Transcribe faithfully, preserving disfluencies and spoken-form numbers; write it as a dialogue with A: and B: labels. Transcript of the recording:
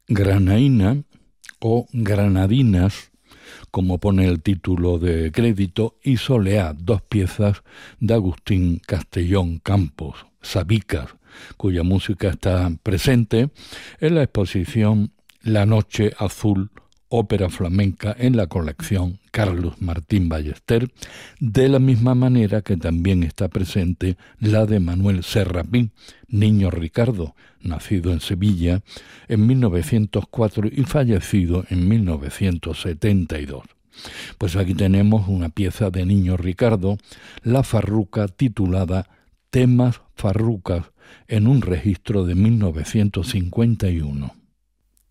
A: Granaína o Granadinas, como pone el título de crédito, y Soleá, dos piezas de Agustín Castellón Campos, Sabicas, cuya música está presente en la exposición La Noche Azul, ópera flamenca, en la colección Carlos Martín Ballester, de la misma manera que también está presente la de Manuel Serrapín, Niño Ricardo, nacido en Sevilla en mil novecientos cuatro y fallecido en mil novecientos setenta y dos. Pues aquí tenemos una pieza de Niño Ricardo, la farruca titulada Temas Farrucas, en un registro de mil novecientos cincuenta y uno.